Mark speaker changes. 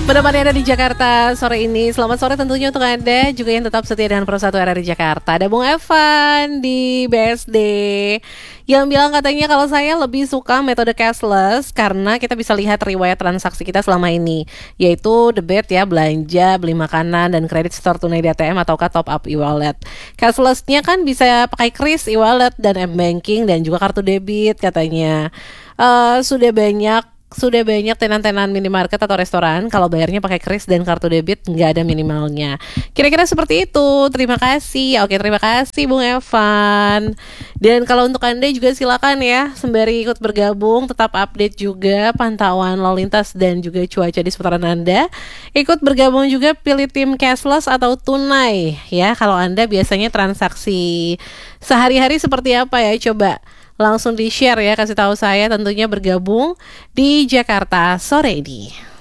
Speaker 1: Menemani Anda di Jakarta sore ini. Selamat sore tentunya untuk Anda juga yang tetap setia dengan Pro 1 RRI Jakarta. Ada Bung Evan di BSD yang bilang katanya kalau saya lebih suka metode cashless karena kita bisa lihat riwayat transaksi kita selama ini, yaitu debit ya, belanja, beli makanan, dan kredit store tunai di ATM ataukah top up e-wallet. Cashlessnya kan bisa pakai kris, e-wallet, dan m-banking, dan juga kartu debit katanya. Sudah banyak tenan-tenan minimarket atau restoran kalau bayarnya pakai kris dan kartu debit nggak ada minimalnya. Kira-kira seperti itu. Terima kasih. Oke, terima kasih Bung Evan. Dan kalau untuk Anda juga silakan ya sembari ikut bergabung, tetap update juga pantauan lalu lintas dan juga cuaca di seputaran Anda. Ikut bergabung juga pilih tim cashless atau tunai ya. Kalau Anda biasanya transaksi sehari-hari seperti apa ya? Coba langsung di-share ya, kasih tahu saya tentunya bergabung di Jakarta sore ini.